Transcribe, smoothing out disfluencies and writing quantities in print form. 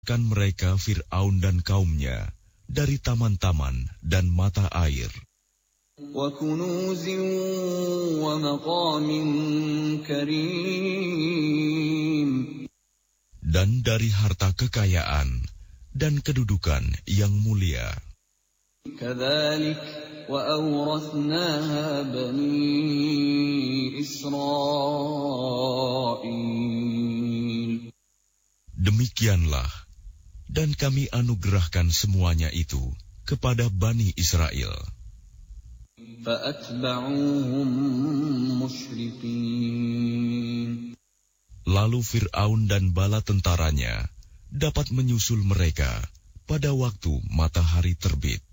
Kan mereka Fir'aun dan kaumnya dari taman-taman dan mata air. وَكُنُوزٍ وَمَقَامٍ كَرِيمٍ. Dan dari harta kekayaan dan kedudukan yang mulia. كَذَلِكَ وَأَوْرَثْنَاهَا بَنِي إِسْرَائِيلَ. Demikianlah, dan kami anugerahkan semuanya itu kepada Bani Israel. فَأَتْبَعُوهُمْ مُشْرِقِينَ. Lalu Fir'aun dan bala tentaranya dapat menyusul mereka pada waktu matahari terbit.